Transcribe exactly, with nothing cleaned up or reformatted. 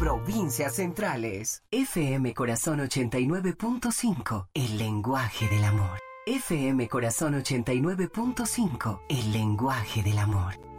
provincias centrales. F M Corazón ochenta y nueve punto cinco, el lenguaje del amor. F M Corazón ochenta y nueve punto cinco, el lenguaje del amor.